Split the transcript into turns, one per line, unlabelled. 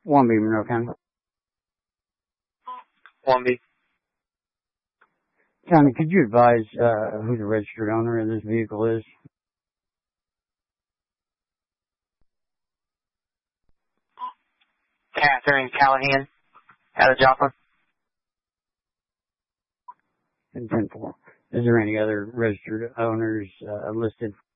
Waunbee, Monroe County.
Waunbee.
County, could you advise who the registered owner of this vehicle is?
Catherine Callahan out of Joplin.
And 10-4. Is there any other registered owners listed